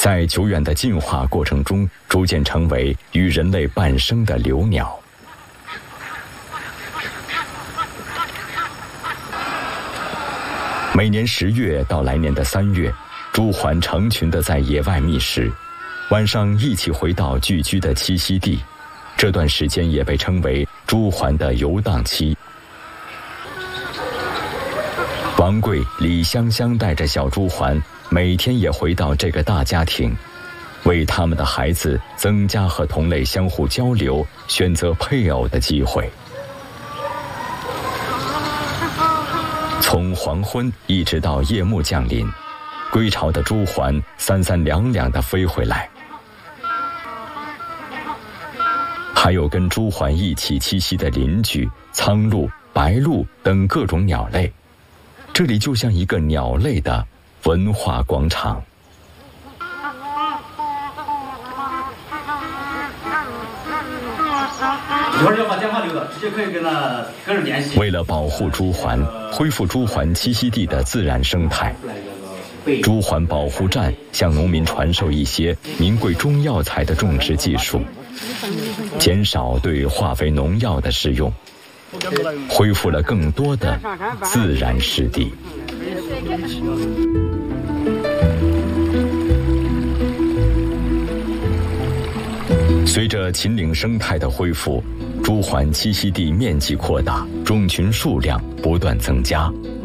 在久远的进化过程中，逐渐成为与人类伴生的留鸟。每年10月到来年的3月，朱鹮成群地在野外觅食，晚上一起回到聚居的栖息地。这段时间也被称为朱鹮的游荡期。王贵、李香香带着小朱鹮，每天也回到这个大家庭，为他们的孩子增加和同类相互交流、选择配偶的机会。从黄昏一直到夜幕降临，归巢的朱鹮三三两两地飞回来。还有跟朱鹮一起栖息的邻居苍鹭、白鹭等各种鸟类，这里就像一个鸟类的文化广场。 一会儿要把电话留了，直接可以跟他个人联系。 为了保护朱鹮，恢复朱鹮栖息地的自然生态，朱鹮保护站向农民传授一些名贵中药材的种植技术，减少对化肥农药的使用，恢复了更多的自然湿地。随着秦岭生态的恢复，朱鹮栖息地面积扩大，种群数量不断增加，